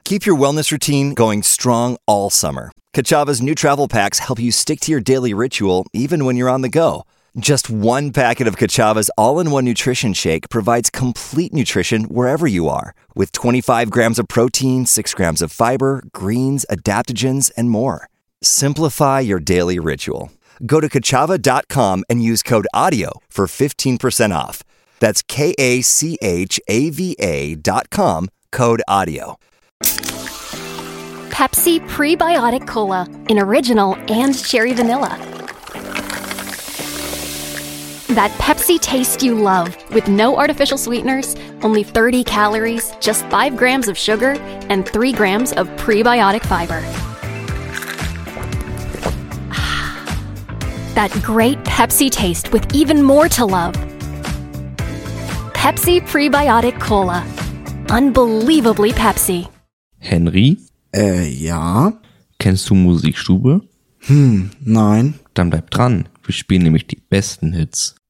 Keep your wellness routine going strong all summer. Kachava's new travel packs help you stick to your daily ritual even when you're on the go. Just one packet of Kachava's all-in-one nutrition shake provides complete nutrition wherever you are, with 25 grams of protein, 6 grams of fiber, greens, adaptogens, and more. Simplify your daily ritual. Go to Kachava.com and use code AUDIO for 15% off. That's KACHAVA.com, code AUDIO. Pepsi Prebiotic Cola in original and cherry vanilla. That Pepsi taste you love with no artificial sweeteners, only 30 calories, just 5 grams of sugar, and 3 grams of prebiotic fiber. That great Pepsi taste with even more to love. Pepsi Prebiotic Cola. Unbelievably Pepsi. Henry? Ja? Kennst du Musikstube? Nein. Dann bleib dran. Wir spielen nämlich die besten Hits.